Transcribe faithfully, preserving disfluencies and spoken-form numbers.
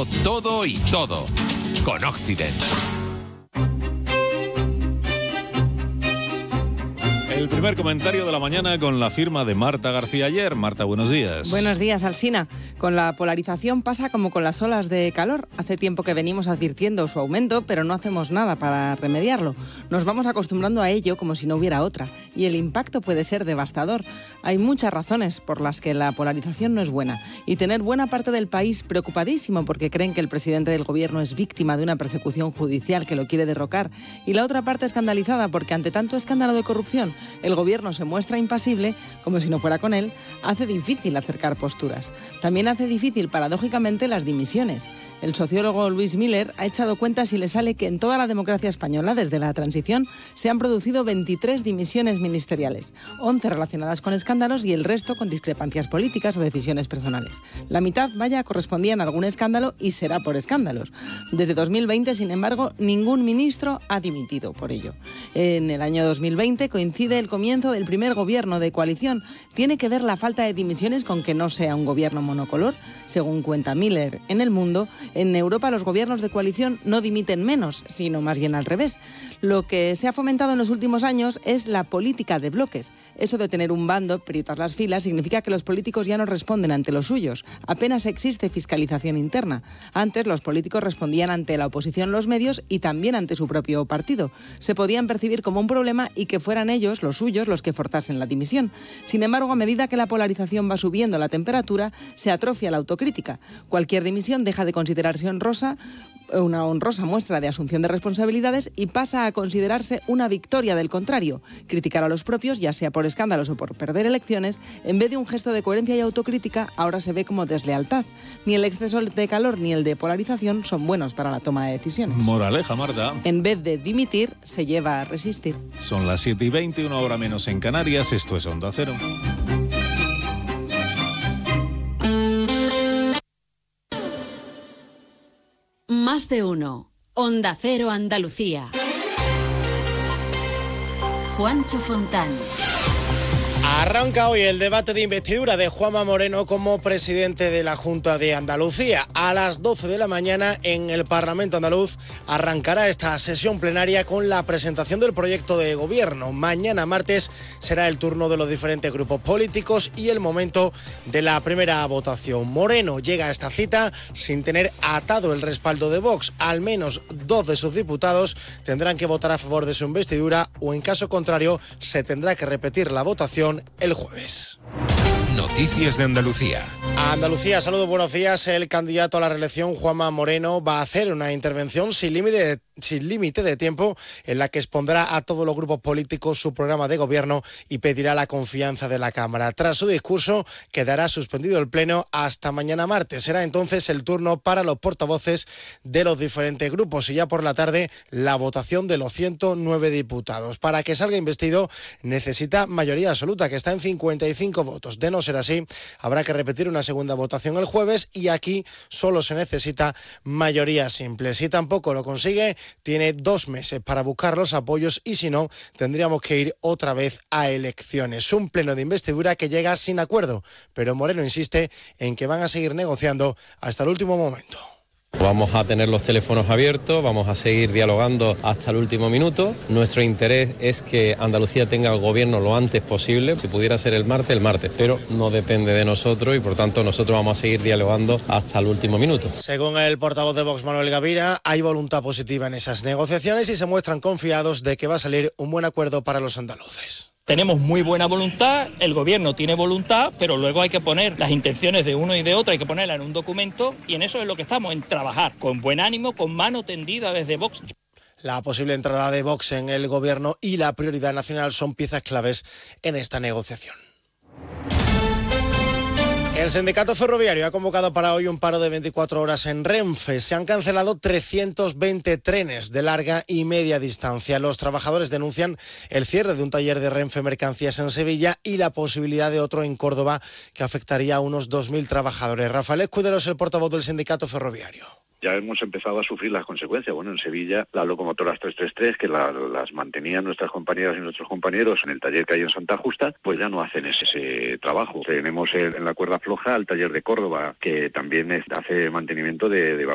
todo y todo. Con Occident. El primer comentario de la mañana con la firma de Marta García Ayer. Marta, buenos días. Buenos días, Alsina. Con la polarización pasa como con las olas de calor. Hace tiempo que venimos advirtiendo su aumento, pero no hacemos nada para remediarlo. Nos vamos acostumbrando a ello como si no hubiera otra. Y el impacto puede ser devastador. Hay muchas razones por las que la polarización no es buena. Y tener buena parte del país preocupadísimo porque creen que el presidente del gobierno es víctima de una persecución judicial que lo quiere derrocar. Y la otra parte escandalizada porque ante tanto escándalo de corrupción el gobierno se muestra impasible, como si no fuera con él, hace difícil acercar posturas. También hace difícil, paradójicamente, las dimisiones. El sociólogo Luis Miller ha echado cuentas y le sale que en toda la democracia española, desde la transición, se han producido veintitrés dimisiones ministeriales, once relacionadas con escándalos y el resto con discrepancias políticas o decisiones personales. La mitad, vaya, correspondían a algún escándalo y será por escándalos. Desde dos mil veinte, sin embargo, ningún ministro ha dimitido por ello. En el año dos mil veinte coincide el comienzo del primer gobierno de coalición. ¿Tiene que ver la falta de dimisiones con que no sea un gobierno monocolor? Según cuenta Miller en El Mundo, en Europa los gobiernos de coalición no dimiten menos, sino más bien al revés. Lo que se ha fomentado en los últimos años es la política de bloques. Eso de tener un bando, aprietar las filas, significa que los políticos ya no responden ante los suyos. Apenas existe fiscalización interna. Antes los políticos respondían ante la oposición, los medios y también ante su propio partido. Se podían percibir como un problema y que fueran ellos, los suyos, los que forzasen la dimisión. Sin embargo, a medida que la polarización va subiendo la temperatura, se atrofia la autocrítica. Cualquier dimisión deja de considerarse honrosa, una honrosa muestra de asunción de responsabilidades y pasa a considerarse una victoria del contrario. Criticar a los propios, ya sea por escándalos o por perder elecciones, en vez de un gesto de coherencia y autocrítica, ahora se ve como deslealtad. Ni el exceso de calor ni el de polarización son buenos para la toma de decisiones. Moraleja, Marta. En vez de dimitir, se lleva a resistir. Son las siete y veinte, una hora menos en Canarias. Esto es Onda Cero. Más de uno. Onda Cero Andalucía. Juancho Fontán. Arranca hoy el debate de investidura de Juanma Moreno como presidente de la Junta de Andalucía. A las doce de la mañana en el Parlamento andaluz arrancará esta sesión plenaria con la presentación del proyecto de gobierno. Mañana martes será el turno de los diferentes grupos políticos y el momento de la primera votación. Moreno llega a esta cita sin tener atado el respaldo de Vox. Al menos dos de sus diputados tendrán que votar a favor de su investidura o en caso contrario se tendrá que repetir la votación el jueves. Noticias de Andalucía. A Andalucía, saludos, buenos días. El candidato a la reelección, Juanma Moreno, va a hacer una intervención sin límite de, sin límite de tiempo en la que expondrá a todos los grupos políticos su programa de gobierno y pedirá la confianza de la Cámara. Tras su discurso, quedará suspendido el pleno hasta mañana martes. Será entonces el turno para los portavoces de los diferentes grupos y ya por la tarde la votación de los ciento nueve diputados. Para que salga investido necesita mayoría absoluta, que está en cincuenta y cinco votos. De no ser así, habrá que repetir una segunda votación el jueves y aquí solo se necesita mayoría simple. Si tampoco lo consigue, tiene dos meses para buscar los apoyos y si no, tendríamos que ir otra vez a elecciones. Un pleno de investidura que llega sin acuerdo, pero Moreno insiste en que van a seguir negociando hasta el último momento. Vamos a tener los teléfonos abiertos, vamos a seguir dialogando hasta el último minuto. Nuestro interés es que Andalucía tenga el gobierno lo antes posible. Si pudiera ser el martes, el martes, pero no depende de nosotros y por tanto nosotros vamos a seguir dialogando hasta el último minuto. Según el portavoz de Vox, Manuel Gavira, hay voluntad positiva en esas negociaciones y se muestran confiados de que va a salir un buen acuerdo para los andaluces. Tenemos muy buena voluntad, el gobierno tiene voluntad, pero luego hay que poner las intenciones de uno y de otro, hay que ponerlas en un documento y en eso es lo que estamos, en trabajar con buen ánimo, con mano tendida desde Vox. La posible entrada de Vox en el gobierno y la prioridad nacional son piezas claves en esta negociación. El sindicato ferroviario ha convocado para hoy un paro de veinticuatro horas en Renfe. Se han cancelado trescientos veinte trenes de larga y media distancia. Los trabajadores denuncian el cierre de un taller de Renfe Mercancías en Sevilla y la posibilidad de otro en Córdoba que afectaría a unos dos mil trabajadores. Rafael Escudero es el portavoz del sindicato ferroviario. Ya hemos empezado a sufrir las consecuencias. Bueno, en Sevilla las locomotoras trescientos treinta y tres, que la, las mantenían nuestras compañeras y nuestros compañeros en el taller que hay en Santa Justa, pues ya no hacen ese, ese trabajo. Tenemos en la cuerda floja el taller de Córdoba, que también es, hace mantenimiento de, de